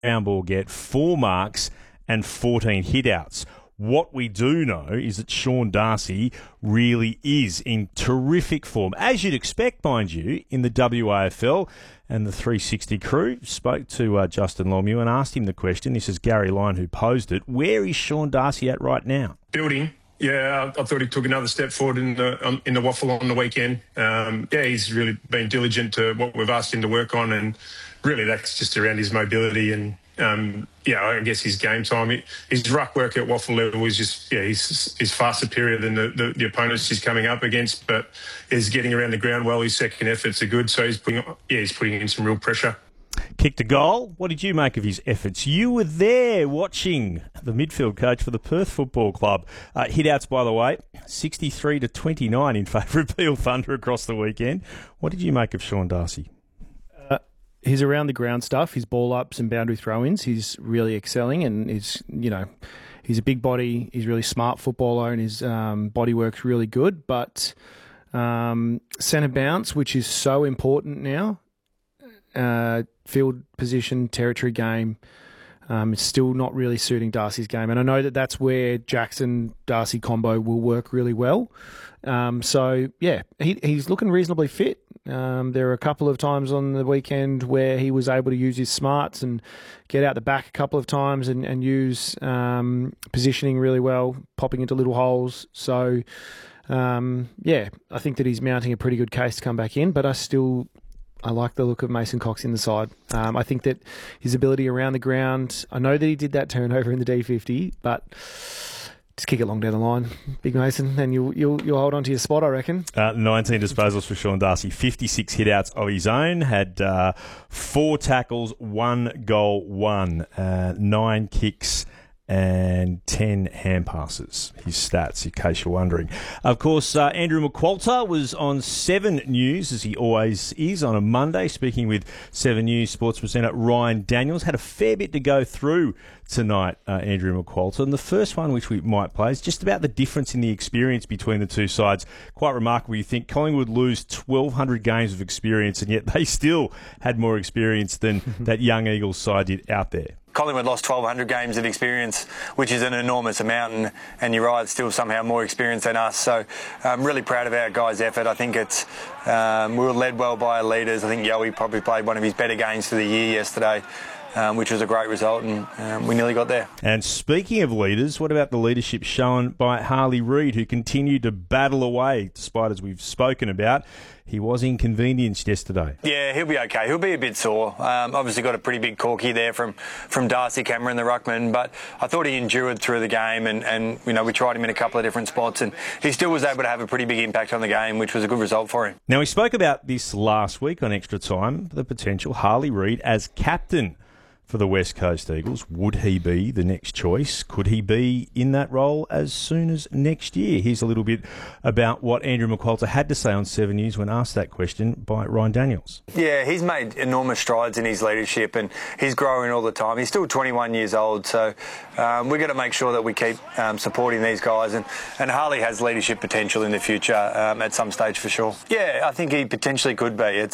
ground ball get 4 marks and 14 hit-outs. What we do know is that Sean Darcy really is in terrific form, as you'd expect, mind you, in the WAFL. And the 360 crew spoke to Justin Longmuir and asked him the question. This is Gary Lyon who posed it. Where is Sean Darcy at right now? Building. Yeah, I thought he took another step forward in the waffle on the weekend. He's really been diligent to what we've asked him to work on, and really that's just around his mobility and I guess his game time. His ruck work at waffle level is just he's far superior than the opponents he's coming up against, but he's getting around the ground well. His second efforts are good, so he's putting in some real pressure. Kicked a goal. What did you make of his efforts? You were there watching the midfield coach for the Perth Football Club. Hit-outs, by the way, 63-29 in favour of Peel Thunder across the weekend. What did you make of Sean Darcy? His around-the-ground stuff, his ball-ups and boundary throw-ins, he's really excelling, and he's a big body. He's a really smart footballer, and his body work's really good. But centre bounce, which is so important now, field position, territory game, it's still not really suiting Darcy's game. And I know that that's where Jackson-Darcy combo will work really well. He's looking reasonably fit. There were a couple of times on the weekend where he was able to use his smarts and get out the back a couple of times and use positioning really well, popping into little holes. So, I think that he's mounting a pretty good case to come back in, but I like the look of Mason Cox in the side. I think that his ability around the ground, I know that he did that turnover in the D50, but just kick it long down the line, Big Mason, and you'll hold on to your spot, I reckon. 19 disposals for Sean Darcy, 56 hit-outs of his own, had 4 tackles, 1 goal, 9 kicks, and 10 hand passes. His stats, in case you're wondering. Of course, Andrew McQualter was on 7 News, as he always is, on a Monday, speaking with 7 News sports presenter Ryan Daniels. Had a fair bit to go through tonight, Andrew McQualter. And the first one, which we might play, is just about the difference in the experience between the two sides. Quite remarkable. You think Collingwood lose 1,200 games of experience, and yet they still had more experience than that young Eagles side did out there. Collingwood lost 1,200 games of experience, which is an enormous amount, and you're right, still somehow more experienced than us. So I'm really proud of our guys' effort. I think it's we were led well by our leaders. I think Yowie probably played one of his better games for the year yesterday, which was a great result, and we nearly got there. And speaking of leaders, what about the leadership shown by Harley Reid, who continued to battle away, despite, as we've spoken about, he was inconvenienced yesterday. Yeah, he'll be okay. He'll be a bit sore. Obviously got a pretty big corky there from Darcy Cameron, the ruckman, but I thought he endured through the game, and we tried him in a couple of different spots, and he still was able to have a pretty big impact on the game, which was a good result for him. Now, we spoke about this last week on Extra Time, the potential Harley Reid as captain for the West Coast Eagles. Would he be the next choice? Could he be in that role as soon as next year? Here's a little bit about what Andrew McQualter had to say on 7 News when asked that question by Ryan Daniels. Yeah, he's made enormous strides in his leadership, and he's growing all the time. He's still 21 years old, so we've got to make sure that we keep supporting these guys, and Harley has leadership potential in the future at some stage for sure. Yeah, I think he potentially could be. It's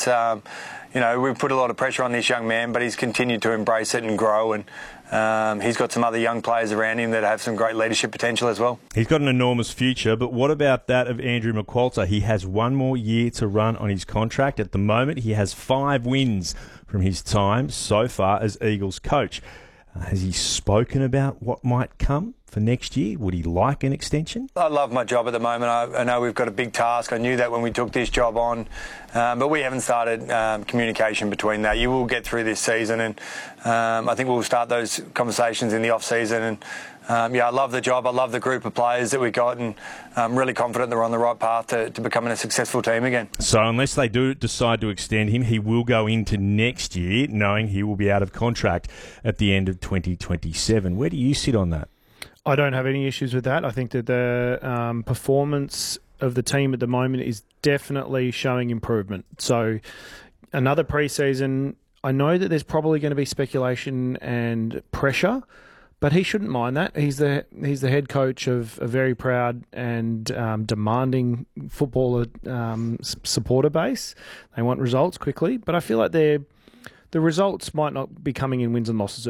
we've put a lot of pressure on this young man, but he's continued to embrace it and grow, and he's got some other young players around him that have some great leadership potential as well. He's got an enormous future, but what about that of Andrew McQualter? He has 1 more year to run on his contract. At the moment, he has 5 wins from his time so far as Eagles coach. Has he spoken about what might come for next year? Would he like an extension? I love my job at the moment. I know we've got a big task. I knew that when we took this job on, but we haven't started communication between that. You will get through this season, and I think we'll start those conversations in the off-season. And I love the job. I love the group of players that we got, and I'm really confident they're on the right path to becoming a successful team again. So unless they do decide to extend him, he will go into next year knowing he will be out of contract at the end of 2027. Where do you sit on that? I don't have any issues with that. I think that the performance of the team at the moment is definitely showing improvement. So another pre-season, I know that there's probably going to be speculation and pressure, but he shouldn't mind that. He's the head coach of a very proud and demanding footballer supporter base. They want results quickly, but I feel like the results might not be coming in wins and losses